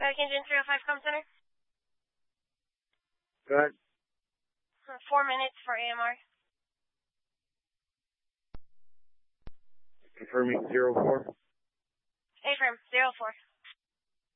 American Engine 305 Com Center. Go ahead. 4 minutes for AMR. Confirming 04. Affirm, 04.